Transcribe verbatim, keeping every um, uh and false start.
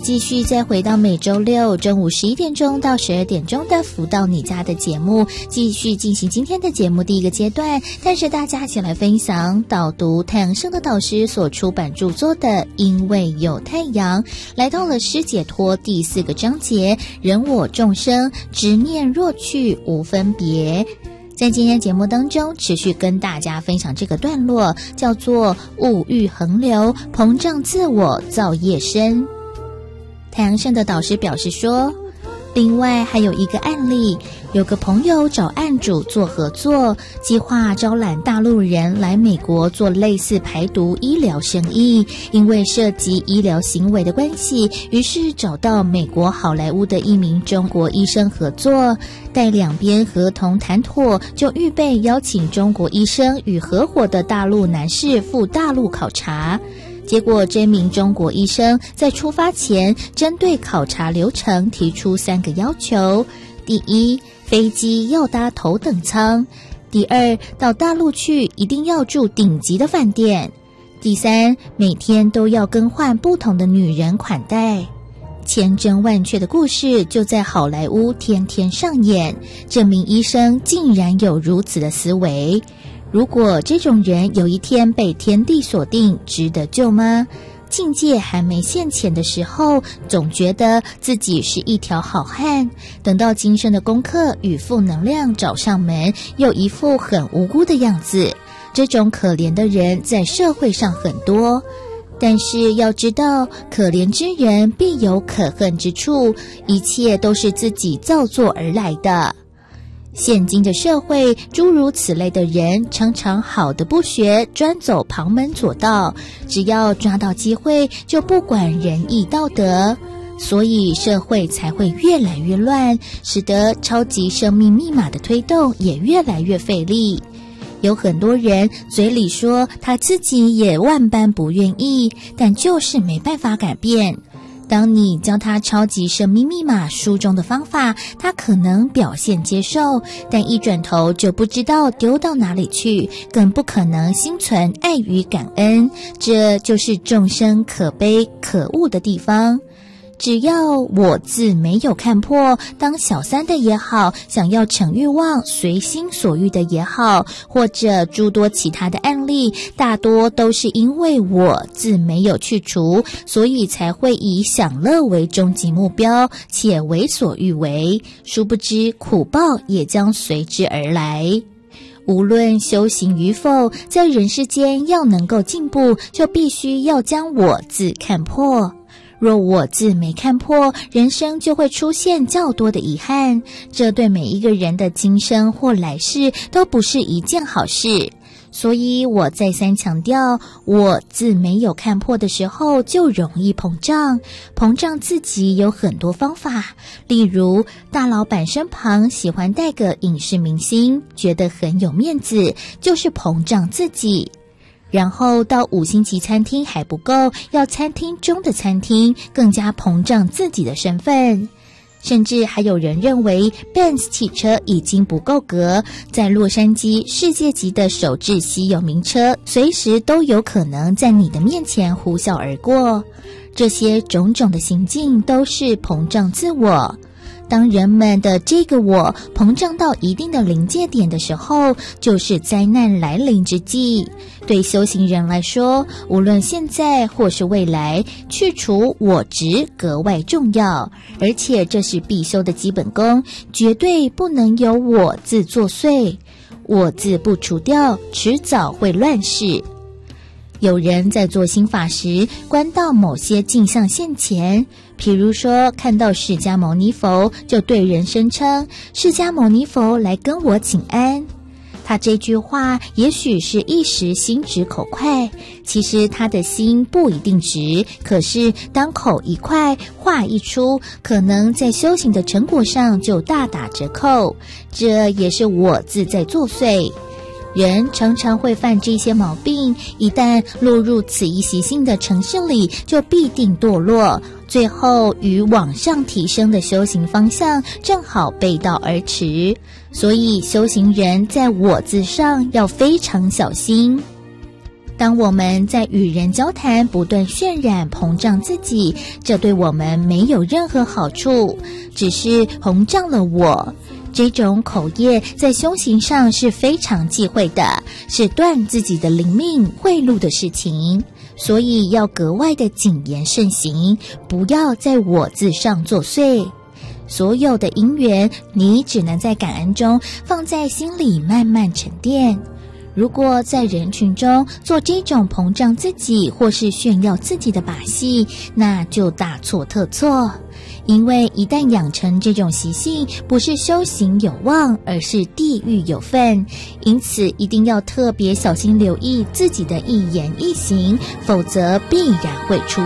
继续再回到每周六中午十一点钟到十二点钟的福到你家的节目，继续进行今天的节目第一个阶段，带着大家一起来分享导读太阳圣的导师所出版著作的《因为有太阳》，来到了失解脱第四个章节，人我众生执念若去无分别。在今天节目当中持续跟大家分享这个段落，叫做物欲横流，膨胀自我，造业深。太阳圣的导师表示说，另外还有一个案例，有个朋友找案主做合作，计划招揽大陆人来美国做类似排毒医疗生意，因为涉及医疗行为的关系，于是找到美国好莱坞的一名中国医生合作，待两边合同谈妥，就预备邀请中国医生与合伙的大陆男士赴大陆考察。结果这名中国医生在出发前针对考察流程提出三个要求：第一，飞机要搭头等舱；第二，到大陆去一定要住顶级的饭店；第三，每天都要更换不同的女人款待。千真万确的故事就在好莱坞天天上演，这名医生竟然有如此的思维。如果这种人有一天被天地锁定，值得救吗？境界还没现前的时候，总觉得自己是一条好汉，等到今生的功课与负能量找上门，又一副很无辜的样子。这种可怜的人在社会上很多，但是要知道，可怜之人必有可恨之处，一切都是自己造作而来的。现今的社会，诸如此类的人常常好的不学，专走旁门左道，只要抓到机会就不管仁义道德，所以社会才会越来越乱，使得超级生命密码的推动也越来越费力。有很多人嘴里说他自己也万般不愿意，但就是没办法改变。当你教他超级生命密码书中的方法，他可能表现接受，但一转头就不知道丢到哪里去，更不可能心存爱与感恩。这就是众生可悲可恶的地方。只要我自没有看破，当小三的也好，想要逞欲望随心所欲的也好，或者诸多其他的案例，大多都是因为我自没有去除，所以才会以享乐为终极目标，且为所欲为，殊不知苦报也将随之而来。无论修行与否，在人世间要能够进步，就必须要将我自看破。若我自没看破，人生就会出现较多的遗憾，这对每一个人的今生或来世都不是一件好事。所以我再三强调，我自没有看破的时候就容易膨胀。膨胀自己有很多方法，例如大老板身旁喜欢带个影视明星，觉得很有面子，就是膨胀自己。然后到五星级餐厅还不够，要餐厅中的餐厅，更加膨胀自己的身份。甚至还有人认为 Benz 汽车已经不够格，在洛杉矶世界级的首置稀有名车，随时都有可能在你的面前呼啸而过。这些种种的行径都是膨胀自我。当人们的这个我膨胀到一定的临界点的时候，就是灾难来临之际。对修行人来说，无论现在或是未来，去除我执格外重要，而且这是必修的基本功，绝对不能有我字作祟。我字不除掉，迟早会乱世。有人在做心法时，观到某些镜像现前，譬如说看到释迦牟尼佛，就对人声称释迦牟尼佛来跟我请安。他这句话也许是一时心直口快，其实他的心不一定直，可是当口一快，话一出，可能在修行的成果上就大打折扣。这也是我自在作祟。人常常会犯这些毛病，一旦落入此一习性的程式里，就必定堕落，最后与往上提升的修行方向正好背道而驰。所以修行人在我字上要非常小心。 当我们在与人交谈不断渲染膨胀自己，这对我们没有任何好处，只是膨胀了我。这种口业在修行上是非常忌讳的，是断自己的灵命慧路的事情，所以要格外的谨言慎行，不要在我字上作祟。所有的因缘，你只能在感恩中放在心里慢慢沉淀。如果在人群中做这种膨胀自己或是炫耀自己的把戏，那就大错特错。因为一旦养成这种习性，不是修行有望，而是地狱有份。因此一定要特别小心留意自己的一言一行，否则必然会出